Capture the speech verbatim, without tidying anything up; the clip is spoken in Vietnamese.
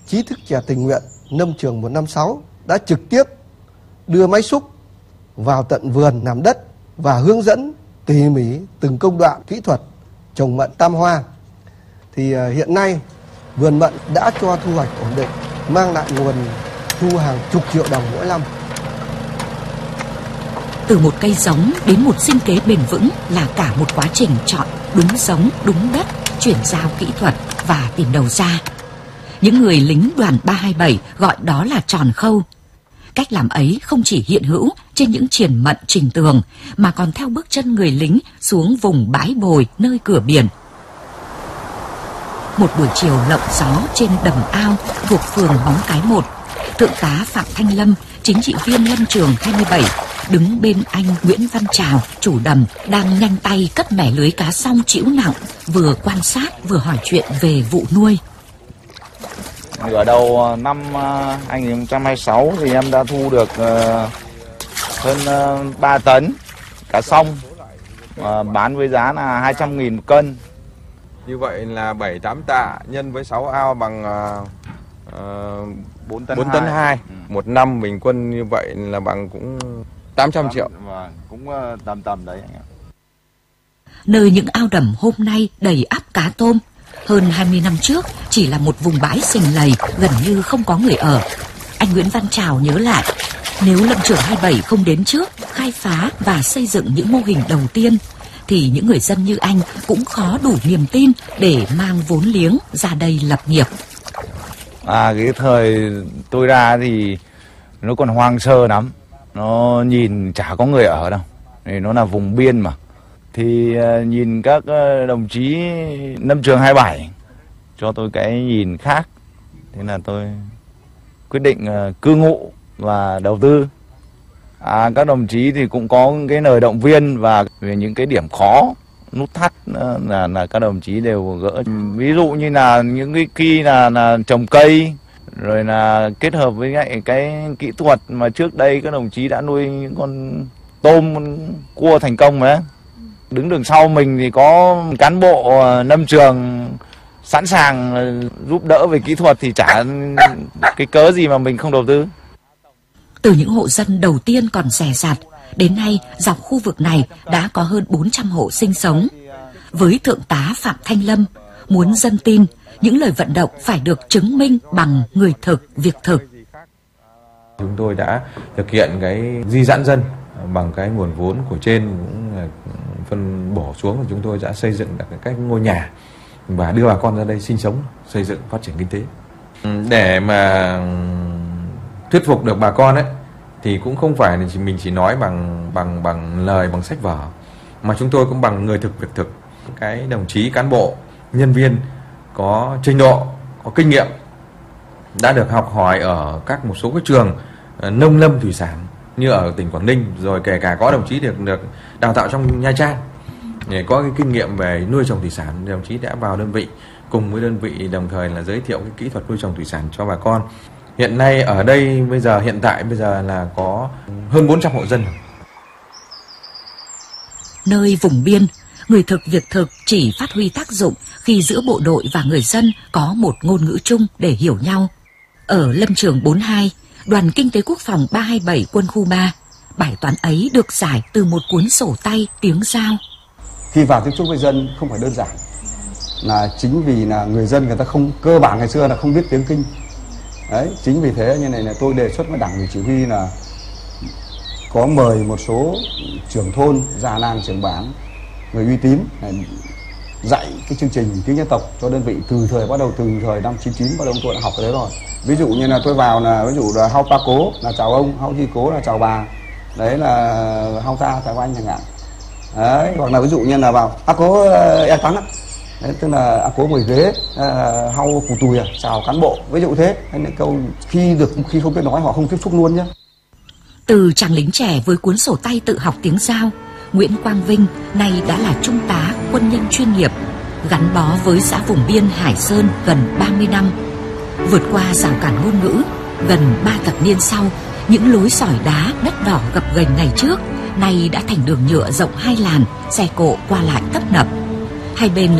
trí thức trẻ tình nguyện Nông Trường một năm sáu đã trực tiếp đưa máy xúc vào tận vườn làm đất và hướng dẫn tỉ mỉ từng công đoạn kỹ thuật trồng mận tam hoa. Thì hiện nay vườn mận đã cho thu hoạch ổn định, mang lại nguồn thu hàng chục triệu đồng mỗi năm. Từ một cây giống đến một sinh kế bền vững là cả một quá trình chọn đúng giống, đúng đất, chuyển giao kỹ thuật và tìm đầu ra. Những người lính đoàn ba hai bảy gọi đó là tròn khâu. Cách làm ấy không chỉ hiện hữu trên những triền mận trình tường mà còn theo bước chân người lính xuống vùng bãi bồi nơi cửa biển. Một buổi chiều lộng gió trên đầm ao thuộc phường Móng Cái một, Thượng tá Phạm Thanh Lâm, chính trị viên Lâm Trường hai mươi bảy, đứng bên anh Nguyễn Văn Trào, chủ đầm, đang nhanh tay cất mẻ lưới cá song chĩu nặng, vừa quan sát vừa hỏi chuyện về vụ nuôi. Nửa đầu năm hai nghìn không trăm hai mươi sáu thì em đã thu được hơn ba tấn cá song, bán với giá là hai trăm nghìn một cân. Như vậy là bảy tám tạ nhân với sáu ao bằng uh, bốn tấn hai. Ừ. Một năm bình quân như vậy là bằng cũng tám trăm triệu. Vâng, cũng tầm tầm đấy anh ạ. Nơi những ao đầm hôm nay đầy ắp cá tôm, hơn hai mươi năm trước chỉ là một vùng bãi sình lầy gần như không có người ở. Anh Nguyễn Văn Trào nhớ lại, nếu Lâm Trường hai mươi bảy không đến trước, khai phá và xây dựng những mô hình đầu tiên, thì những người dân như anh cũng khó đủ niềm tin để mang vốn liếng ra đây lập nghiệp. À, cái thời tôi ra thì nó còn hoang sơ lắm, nó nhìn chả có người ở đâu, thì nó là vùng biên mà. Thì uh, nhìn các uh, đồng chí Lâm Trường hai mươi bảy cho tôi cái nhìn khác, thế là tôi quyết định uh, cư ngụ và đầu tư. À, các đồng chí thì cũng có cái lời động viên và về những cái điểm khó nút thắt là là các đồng chí đều gỡ. Ví dụ như là những cái kỳ là là trồng cây, rồi là kết hợp với lại cái kỹ thuật mà trước đây các đồng chí đã nuôi những con tôm, con cua thành công mà. Đứng đường sau mình thì có cán bộ Lâm Trường sẵn sàng giúp đỡ về kỹ thuật thì chả cái cớ gì mà mình không đầu tư. Từ những hộ dân đầu tiên còn rẻ rặt, đến nay dọc khu vực này đã có hơn bốn trăm hộ sinh sống. Với Thượng tá Phạm Thanh Lâm, muốn dân tin, những lời vận động phải được chứng minh bằng người thực, việc thực. Chúng tôi đã thực hiện cái di dãn dân bằng cái nguồn vốn của trên, cũng là phân bổ xuống, và chúng tôi đã xây dựng được các ngôi nhà và đưa bà con ra đây sinh sống, xây dựng phát triển kinh tế. Để mà thuyết phục được bà con ấy thì cũng không phải là mình chỉ nói bằng bằng bằng lời, bằng sách vở, mà chúng tôi cũng bằng người thực, việc thực. Cái đồng chí cán bộ, nhân viên có trình độ, có kinh nghiệm, đã được học hỏi ở các một số cái trường nông lâm thủy sản như ở tỉnh Quảng Ninh, rồi kể cả có đồng chí được được đào tạo trong Nha Trang để có cái kinh nghiệm về nuôi trồng thủy sản. Đồng chí đã vào đơn vị cùng với đơn vị đồng thời là giới thiệu cái kỹ thuật nuôi trồng thủy sản cho bà con. Hiện nay ở đây bây giờ hiện tại bây giờ là có hơn bốn trăm hộ dân. Nơi vùng biên, người thực việc thực chỉ phát huy tác dụng khi giữa bộ đội và người dân có một ngôn ngữ chung để hiểu nhau. Ở Lâm Trường bốn mươi hai, Đoàn Kinh tế Quốc phòng ba hai bảy Quân khu ba, bài toán ấy được giải từ một cuốn sổ tay tiếng Dao. Khi vào tiếp xúc với dân không phải đơn giản, là chính vì là người dân người ta không, cơ bản ngày xưa là không biết tiếng Kinh. Đấy, chính vì thế như này là tôi đề xuất với Đảng ủy chỉ huy là có mời một số trưởng thôn, già làng, trưởng bản, người uy tín dạy cái chương trình tiếng dân tộc cho đơn vị từ thời bắt đầu từ thời năm chín chín bắt đầu tôi đã học cái đấy rồi. Ví dụ như là tôi vào là ví dụ là hao pa cố là chào ông, hao chi cố là chào bà, đấy là hao ta chào anh chẳng hạn. Đấy, hoặc là ví dụ như là vào a cố e tắn á, đấy, tức là a cố mười ghế, hao phù tùi chào cán bộ, ví dụ thế. Nên là câu khi được khi không biết nói họ không tiếp xúc luôn nhé. Từ chàng lính trẻ với cuốn sổ tay tự học tiếng Dao, Nguyễn Quang Vinh nay đã là trung tá quân nhân chuyên nghiệp, gắn bó với xã vùng biên Hải Sơn gần ba mươi năm. Vượt qua rào cản ngôn ngữ, gần ba thập niên sau, những lối sỏi đá đất đỏ gập ghềnh ngày trước nay đã thành đường nhựa rộng hai làn, xe cộ qua lại tấp nập. Hai bên